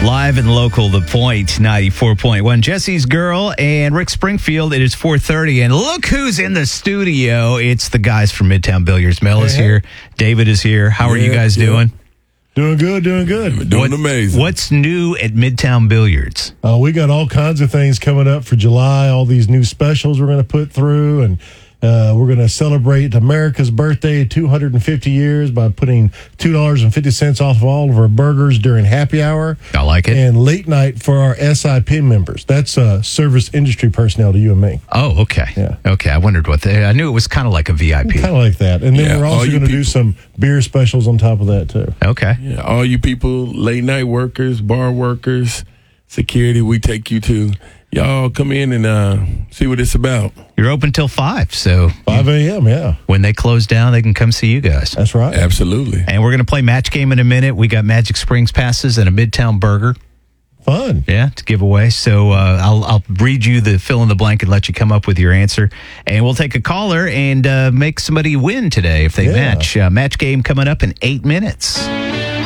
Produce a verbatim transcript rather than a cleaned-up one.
Live and local, The Point, ninety-four point one. Jesse's Girl and Rick Springfield. It is four thirty, and look who's in the studio. It's the guys from Midtown Billiards. Mel is Hey, hey. here. David is here. How are you Yeah, guys yeah. doing? Doing good, doing good. Doing What- amazing. What's new at Midtown Billiards? Uh, we got all kinds of things coming up for July, all these new specials we're going to put through, and uh, we're going to celebrate America's birthday, two hundred fifty years, by putting two dollars and fifty cents off of all of our burgers during happy hour. I like it. And late night for our S I P members. That's uh, service industry personnel to you and me. Oh, okay. Yeah. Okay, I wondered what they, I knew it was kind of like a V I P. Kind of like that. And then Yeah, we're all also you going to do people- some beer specials on top of that, too. Okay. Yeah, all you people, late night workers, bar workers, security, we take you to. Y'all come in and uh, see what it's about. You're open till five, so five a.m., yeah. when they close down, they can come see you guys. That's right. Absolutely. And we're going to play match game in a minute. We got Magic Springs passes and a Midtown burger. Fun. Yeah, to give away. So uh, I'll I'll read you the fill in the blank and let you come up with your answer, and we'll take a caller and uh, make somebody win today if they Yeah. match. Uh, match game coming up in eight minutes.